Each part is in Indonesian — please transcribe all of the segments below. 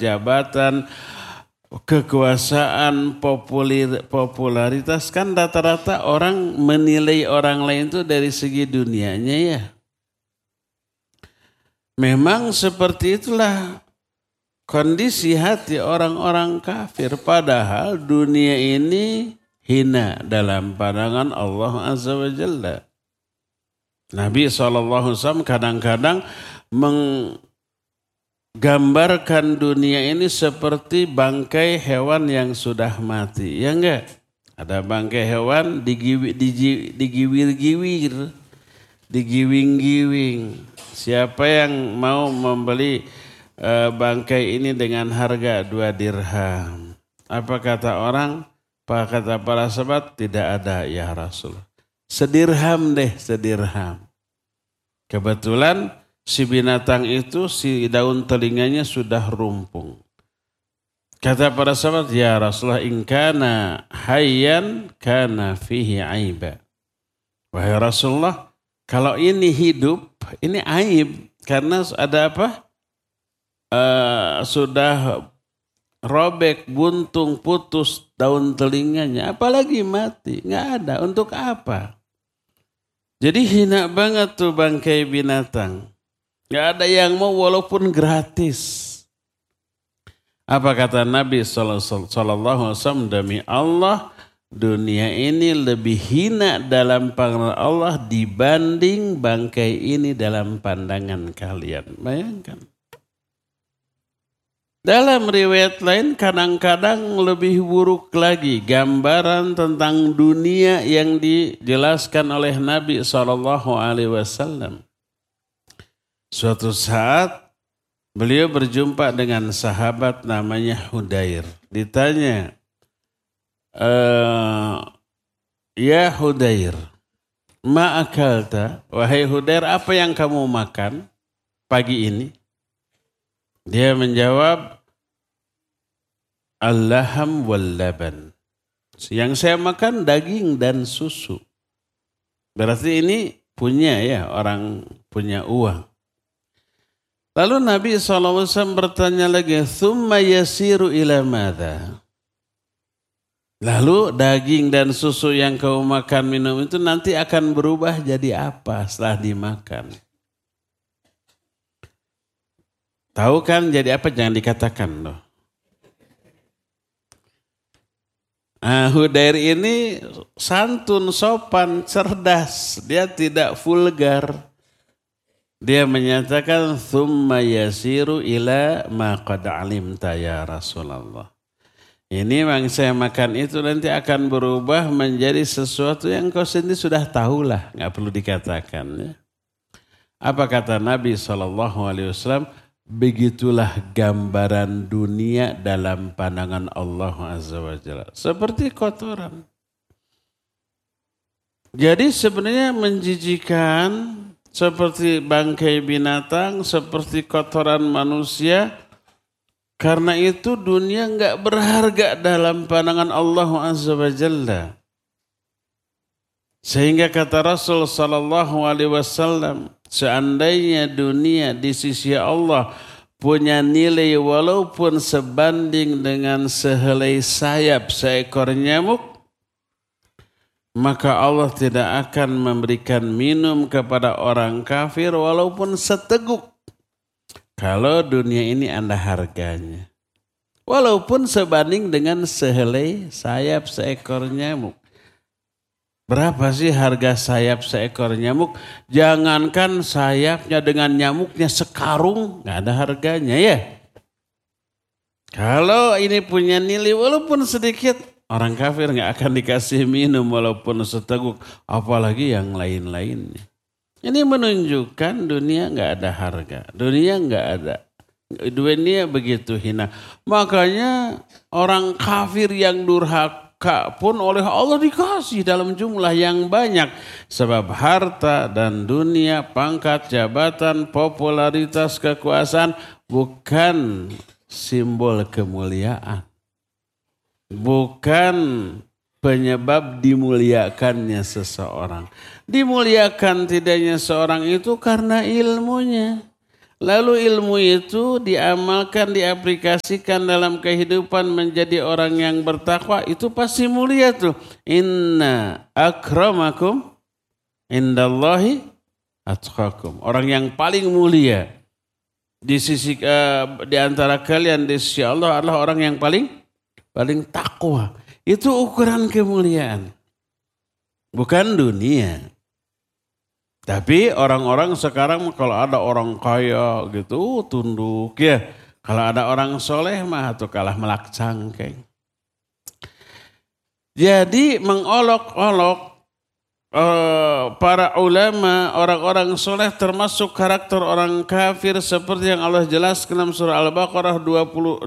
jabatan, kekuasaan, popularitas. Kan rata-rata orang menilai orang lain itu dari segi dunianya ya. Memang seperti itulah kondisi hati orang-orang kafir. Padahal dunia ini hina dalam pandangan Allah Azza wa Jalla. Nabi SAW kadang-kadang menggambarkan dunia ini seperti bangkai hewan yang sudah mati. Ya enggak? Ada bangkai hewan digiwir-giwir, digiwing-giwing. Siapa yang mau membeli bangkai ini dengan harga 2 dirham? Apa kata orang? Apa kata para sahabat? Tidak ada ya Rasul. Sedirham deh, sedirham. Kebetulan si binatang itu, si daun telinganya sudah rumpung. Kata para sahabat, ya Rasulullah, in kana hayyan kana fihi aiba. Wahai Rasulullah, kalau ini hidup, ini aib. Karena ada apa? Sudah robek, buntung, putus daun telinganya. Apalagi mati, nggak ada. Untuk apa? Jadi hina banget tuh bangkai binatang. Nggak ada yang mau walaupun gratis. Apa kata Nabi SAW? Demi Allah, dunia ini lebih hina dalam pandangan Allah dibanding bangkai ini dalam pandangan kalian. Bayangkan. Dalam riwayat lain kadang-kadang lebih buruk lagi gambaran tentang dunia yang dijelaskan oleh Nabi SAW. Suatu saat beliau berjumpa dengan sahabat namanya Hudair. Ditanya, ya Hudair, ma akalta? Wahai Hudair, apa yang kamu makan pagi ini? Dia menjawab, al-laham wal laban. Yang saya makan daging dan susu. Berarti ini punya ya, orang punya uang. Lalu Nabi SAW bertanya lagi, thumma yasiru ila madha? Lalu daging dan susu yang kau makan minum itu nanti akan berubah jadi apa setelah dimakan? Tahu kan jadi apa? Jangan dikatakan loh. Hudair ini santun, sopan, cerdas. Dia tidak vulgar. Dia menyatakan, thumma yasiru ila ma qad alimta ya Rasulullah. Ini yang saya makan itu nanti akan berubah menjadi sesuatu yang kau sendiri sudah tahulah. Nggak perlu dikatakan. Ya. Apa kata Nabi SAW? Begitulah gambaran dunia dalam pandangan Allah Azza wa Jalla. Seperti kotoran. Jadi sebenarnya menjijikan seperti bangkai binatang, seperti kotoran manusia. Karena itu dunia enggak berharga dalam pandangan Allah Azza wa Jalla. Sehingga kata Rasul SAW, seandainya dunia di sisi Allah punya nilai walaupun sebanding dengan sehelai sayap seekor nyamuk, maka Allah tidak akan memberikan minum kepada orang kafir walaupun seteguk. Kalau dunia ini ada harganya. Walaupun sebanding dengan sehelai sayap seekor nyamuk. Berapa sih harga sayap seekor nyamuk? Jangankan sayapnya dengan nyamuknya sekarung, nggak ada harganya ya. Kalau ini punya nilai walaupun sedikit, orang kafir nggak akan dikasih minum walaupun seteguk, apalagi yang lain-lainnya. Ini menunjukkan dunia nggak ada harga, dunia nggak ada. Dunia begitu hina. Makanya orang kafir yang durhaka pun oleh Allah dikasih dalam jumlah yang banyak. Sebab harta dan dunia, pangkat, jabatan, popularitas, kekuasaan bukan simbol kemuliaan. Bukan penyebab dimuliakannya seseorang. Dimuliakan tidaknya seorang itu karena ilmunya. lalu ilmu itu diamalkan, diaplikasikan dalam kehidupan menjadi orang yang bertakwa, itu pasti mulia tuh. Inna akramakum indallahi atqakum. Orang yang paling mulia di sisi di antara kalian di sisi Allah adalah orang yang paling takwa. Itu ukuran kemuliaan. Bukan dunia. Tapi orang-orang sekarang kalau ada orang kaya gitu tunduk ya. Kalau ada orang soleh mah tuh kalah melak cangkeng. Jadi mengolok-olok para ulama, orang-orang soleh termasuk karakter orang kafir seperti yang Allah jelaskan dalam surah Al-Baqarah 212.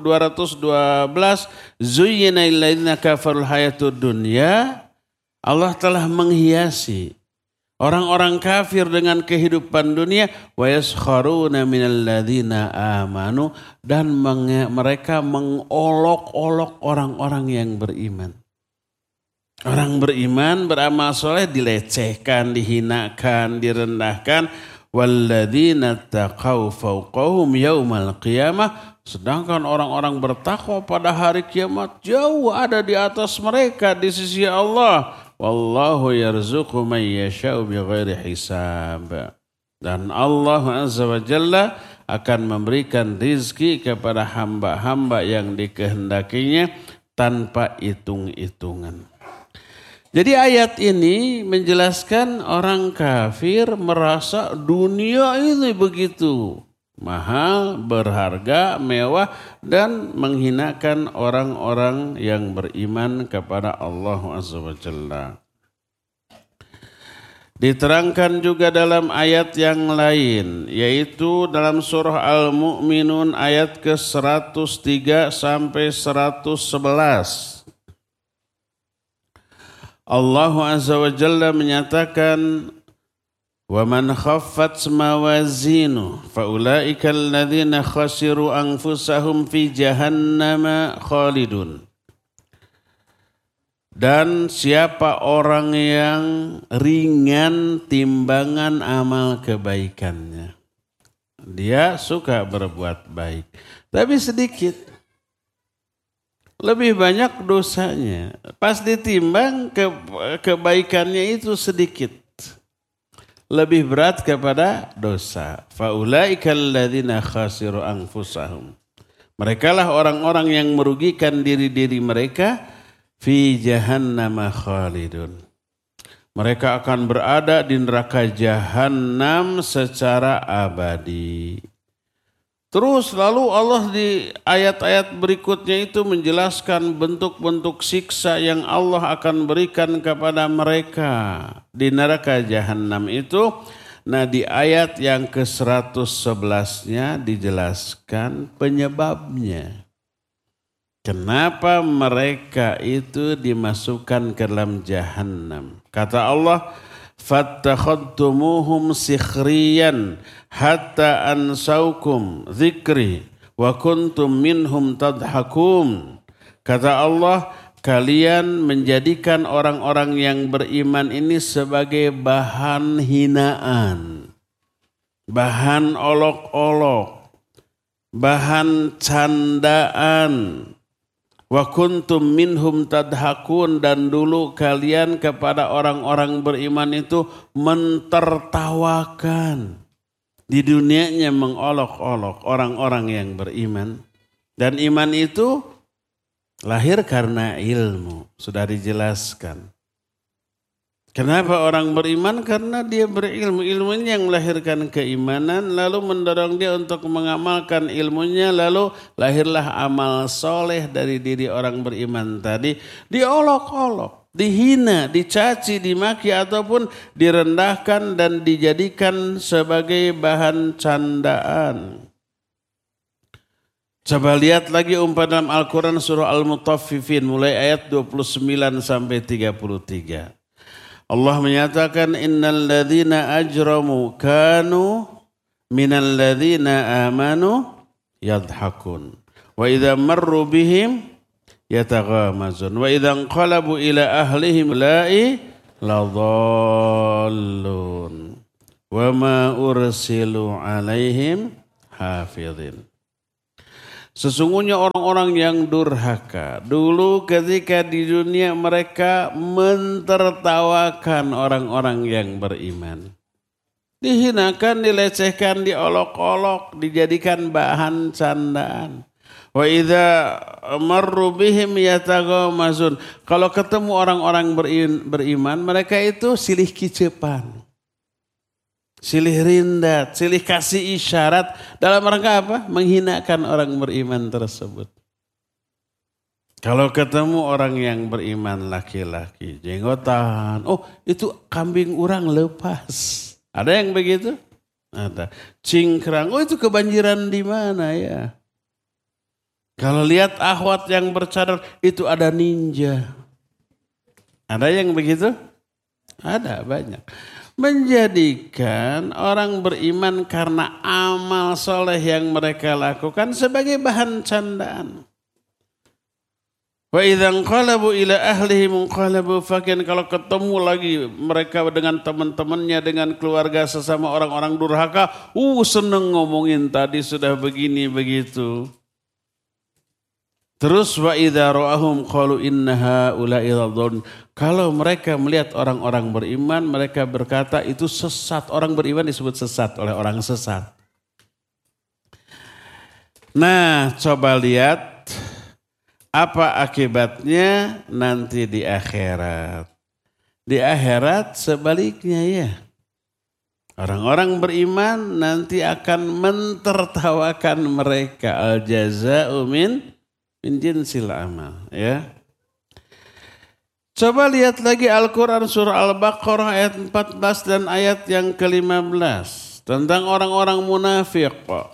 Zuyyina lilladzina kafarul hayatud dunya. Allah telah menghiasi orang-orang kafir dengan kehidupan dunia, wa yaskharuna minal ladzina amanu, dan mereka mengolok-olok orang-orang yang beriman. Orang beriman beramal soleh dilecehkan, dihinakan, direndahkan. Walladzina taqaw fawqahum yaumal qiyamah, sedangkan orang-orang bertakwa pada hari kiamat jauh ada di atas mereka di sisi Allah. Wallahu yarzuqu man yasha'u bighairi hisab. Dan Allah Azza wa Jalla akan memberikan rizki kepada hamba-hamba yang dikehendakinya tanpa hitung-hitungan. Jadi ayat ini menjelaskan orang kafir merasa dunia ini begitu mahal, berharga, mewah, dan menghinakan orang-orang yang beriman kepada Allah Azza wa Jalla. Diterangkan juga dalam ayat yang lain, yaitu dalam surah Al-Mu'minun ayat ke-103 sampai 111. Allah Azza wa Jalla menyatakan, وَمَنْ خَفَّتْ مَوَازِينُهُ فَأُولَٰئِكَ الَّذِينَ خَسِرُوا أَنفُسَهُمْ فِي جَهَنَّمَ خَالِدُونَ. Dan siapa orang yang ringan timbangan amal kebaikannya, dia suka berbuat baik, tapi sedikit, lebih banyak dosanya. Pas ditimbang kebaikannya itu sedikit, lebih berat kepada dosa. Faulaikal ladzina khasiru anfusahum. Merekalah orang-orang yang merugikan diri-diri mereka. Fi jahannam khalidun. Mereka akan berada di neraka jahanam secara abadi. Terus lalu Allah di ayat-ayat berikutnya itu menjelaskan bentuk-bentuk siksa yang Allah akan berikan kepada mereka di neraka jahanam itu. Nah, di ayat yang ke-111-nya dijelaskan penyebabnya. Kenapa mereka itu dimasukkan ke dalam jahanam? Kata Allah, fattakhadtumuhum sikhriyan hatta ansaukum dzikri wa kuntum minhum tadhakum. Kata Allah, kalian menjadikan orang-orang yang beriman ini sebagai bahan hinaan, bahan olok-olok, bahan candaan. Wa kuntum minhum tadhakun, dan dulu kalian kepada orang-orang beriman itu mentertawakan. Di dunianya mengolok-olok orang-orang yang beriman. Dan iman itu lahir karena ilmu, sudah dijelaskan. Kenapa orang beriman? Karena dia berilmu. Ilmunya yang melahirkan keimanan, lalu mendorong dia untuk mengamalkan ilmunya, lalu lahirlah amal soleh dari diri orang beriman tadi. Diolok-olok, dihina, dicaci, dimaki, ataupun direndahkan dan dijadikan sebagai bahan candaan. Coba lihat lagi umpan dalam Al-Quran surah Al-Mutaffifin mulai ayat 29 sampai 33. Allah menyatakan innal ladzina ajramu kanu minal ladzina amanu yadhakun wa idza marru bihim yataghamazun wa idza anqalabu ila ahlihim la'i ladallun wa ma ursilu alaihim hafidhin. Sesungguhnya orang-orang yang durhaka, dulu ketika di dunia mereka mentertawakan orang-orang yang beriman. Dihinakan, dilecehkan, diolok-olok, dijadikan bahan candaan. Wa idza marru bihim yataghamazun. Kalau ketemu orang-orang beriman, mereka itu silih kicepan. Silih rindat, silih kasih isyarat dalam rangka apa? Menghinakan orang beriman tersebut. Kalau ketemu orang yang beriman laki-laki, jenggotan, oh itu kambing orang lepas. Ada yang begitu? Ada. Cingkrang, oh itu kebanjiran di mana ya? Kalau lihat akhwat yang bercadar, itu ada ninja. Ada yang begitu? Ada, banyak. Menjadikan orang beriman karena amal soleh yang mereka lakukan sebagai bahan candaan. Wa idza qalabu ila ahlihim qalabu fakin, kalau ketemu lagi mereka dengan teman-temannya, dengan keluarga sesama orang-orang durhaka, seneng ngomongin tadi sudah begini begitu. Terus wa idza ra'ahum qalu inna haula'i dhallun. Kalau mereka melihat orang-orang beriman, mereka berkata itu sesat. Orang beriman disebut sesat oleh orang sesat. Nah, coba lihat apa akibatnya nanti di akhirat. Di akhirat sebaliknya ya. Orang-orang beriman nanti akan mentertawakan mereka. Al-jaza'u min jinsil amal, ya. Coba lihat lagi Al-Quran surah Al-Baqarah ayat 14 dan ayat yang ke-15 tentang orang-orang munafik.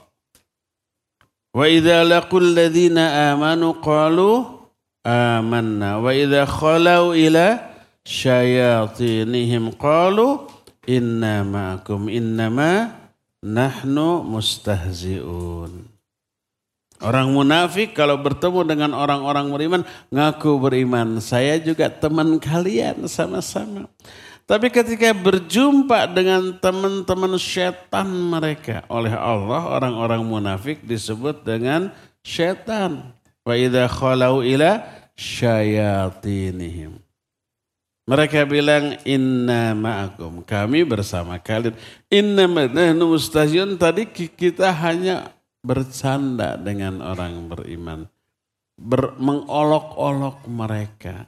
Wa idza laqul ladzina amanu qalu amanna wa idza khalau ila syayatinihim qalu inna ma'akum innama nahnu mustahzi'un. Orang munafik kalau bertemu dengan orang-orang beriman, ngaku beriman. Saya juga teman kalian sama-sama. Tapi ketika berjumpa dengan teman-teman syaitan mereka, oleh Allah orang-orang munafik disebut dengan syaitan. Wa idza khalau ila syayatinihim. Mereka bilang inna ma'akum, kami bersama kalian. Inna nahnu mustahzi'un, tadi kita hanya bercanda dengan orang beriman, mengolok-olok mereka,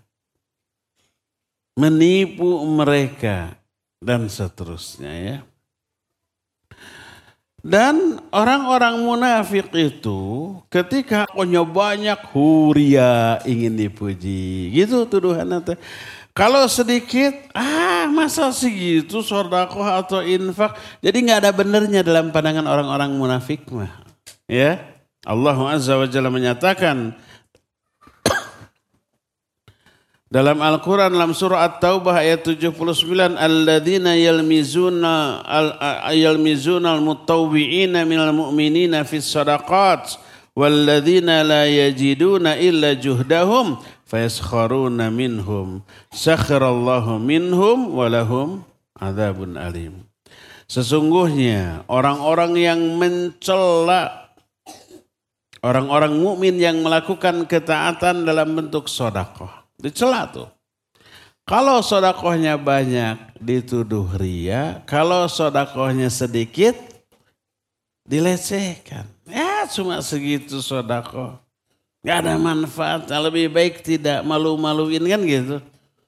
menipu mereka, dan seterusnya ya. Dan orang-orang munafik itu ketika punya banyak huria ingin dipuji, gitu tuduhan nanti. Kalau sedikit, masa segitu sedekah atau infak, jadi nggak ada benernya dalam pandangan orang-orang munafik mah. Ya, Allah Azza wa Jalla menyatakan dalam Al-Quran dalam surah At-Taubah ayat 79, alladzina yalmizuna al-mutawwi'ina minal mu'minina fis shadaqat walladzina la yajiduna illa juhdahum fayaskharuna minhum sakharallahu minhum walahum adzabun alim. Sesungguhnya orang-orang yang mencela orang-orang mukmin yang melakukan ketaatan dalam bentuk sedekah, dicela tuh. Kalau sedekahnya banyak dituduh ria, kalau sedekahnya sedikit dilecehkan. Ya cuma segitu sedekah, nggak ada manfaat. Lebih baik tidak malu-maluin kan gitu.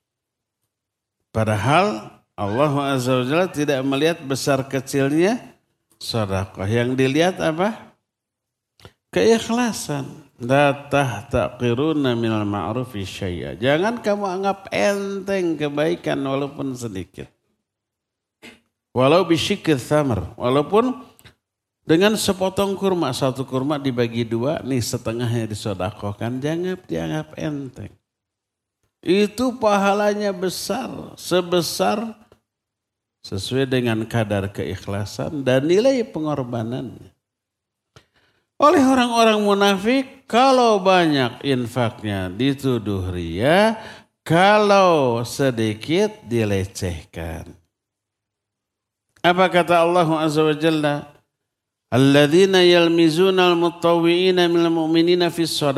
Padahal Allah Azza wa Jalla tidak melihat besar kecilnya sedekah. Yang dilihat apa? Keikhlasan. La tahtaqiruna minal ma'rufi syai'a. Jangan kamu anggap enteng kebaikan walaupun sedikit. Walau bisyikir thamar. Walaupun dengan sepotong kurma. Satu kurma dibagi dua. Nih setengahnya disedekahkan. Jangan dianggap enteng. Itu pahalanya besar. Sebesar sesuai dengan kadar keikhlasan dan nilai pengorbanannya. Oleh orang-orang munafik, kalau banyak infaknya dituduh ria, kalau sedikit dilecehkan. Apa kata Allah Azza wa Jalla? Alladzina yalmizuna al-mutawwi'ina minal mu'minina fis